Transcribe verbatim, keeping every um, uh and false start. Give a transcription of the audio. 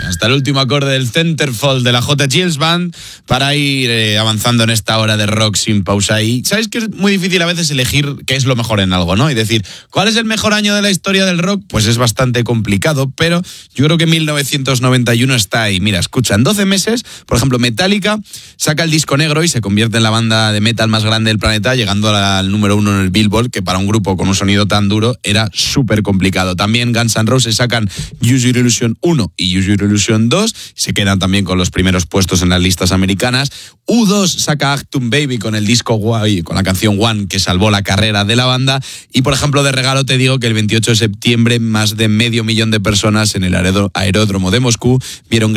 hasta el último acorde del Centerfold de la J. Geils Band para ir eh, avanzando en esta hora de rock sin pausa. Y sabes que es muy difícil a veces elegir qué es lo mejor en algo, ¿no? Y decir, ¿cuál es el mejor año de la historia del rock? Pues es bastante complicado, pero yo creo que mil novecientos noventa y uno está ahí. Mira, escucha, en doce meses, por ejemplo, Metallica saca el disco negro y se convierte en la banda de metal más grande del planeta, llegando al número uno en el Billboard, que para un grupo con un sonido tan duro era súper complicado. También Guns N' Roses sacan Use Your Illusion uno y Use Your Illusion dos, se quedan también con los primeros puestos en las listas americanas. U dos saca Actum Baby con el disco Guay, con la canción One, que salvó la carrera de la banda. Y por ejemplo, de regalo te digo que el veintiocho de septiembre más de medio millón de personas en el aeródromo de Moscú vieron